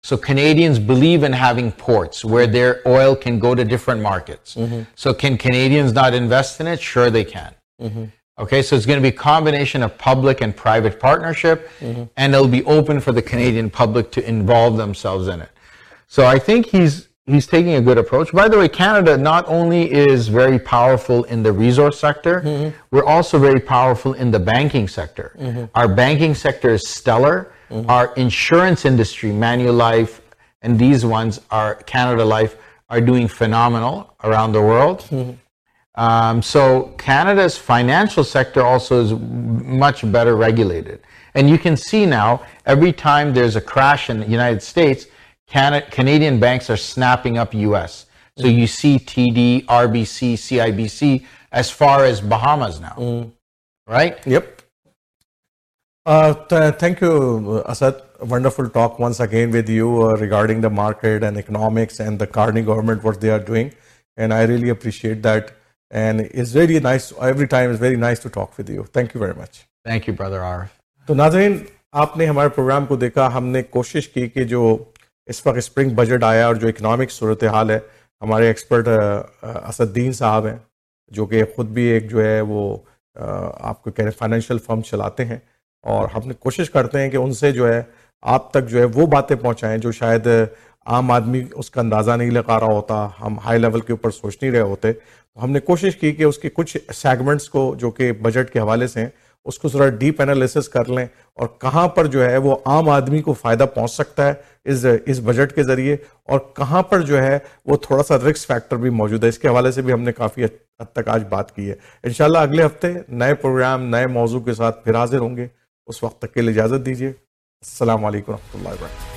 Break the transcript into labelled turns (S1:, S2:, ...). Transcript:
S1: So Canadians believe in having ports where their oil can go to different markets. So can Canadians not invest in it? Sure they can. Okay, so it's going to be a combination of public and private partnership, and it'll be open for the Canadian public to involve themselves in it. So I think he's taking a good approach. By the way, Canada not only is very powerful in the resource sector, we're also very powerful in the banking sector. Our banking sector is stellar. Our insurance industry, Manulife, and these ones are Canada Life, are doing phenomenal around the world. So Canada's financial sector also is much better regulated. And you can see now, every time there's a crash in the United States, Canadian banks are snapping up US. So you see TD, RBC, CIBC as far as Bahamas now, right?
S2: Yep. Thank you, Asad. Wonderful talk once again with you regarding the market and economics and the Carney government, what they are doing. And I really appreciate that. And it's really nice, every time it's very nice to talk with you. Thank you very much.
S1: Thank you, Brother Arif.
S2: तो नाज़रीन, आपने हमारे programme को देखा, हमने कोशिश की कि जो इस वक्त स्प्रिंग बजट आया और जो इकनॉमिक सूरत हाल है, हमारे एक्सपर्ट असदुद्दीन साहब हैं, जो कि ख़ुद भी एक जो है वो आपको कह रहे फाइनेंशियल फर्म चलाते हैं, और हमने कोशिश करते हैं कि उनसे जो है आप तक जो है वो बातें पहुंचाएं जो शायद आम आदमी उसका अंदाज़ा नहीं लगा रहा होता, हम हाई लेवल के ऊपर सोच नहीं रहे होते। तो हमने कोशिश की कि उसके कुछ सेगमेंट्स को जो कि बजट के हवाले से हैं उसको थोड़ा डीप एनालिसिस कर लें और कहाँ पर जो है वो आम आदमी को फ़ायदा पहुंच सकता है इस बजट के ज़रिए, और कहाँ पर जो है वो थोड़ा सा रिस्क फैक्टर भी मौजूद है। इसके हवाले से भी हमने काफ़ी हद तक आज बात की है। इंशाल्लाह अगले हफ्ते नए प्रोग्राम नए मौजू के साथ फिर हाजिर होंगे। उस वक्त तक के लिए इजाज़त दीजिए। अस्सलाम वालेकुम रहमतुल्लाहि व बरकातहू।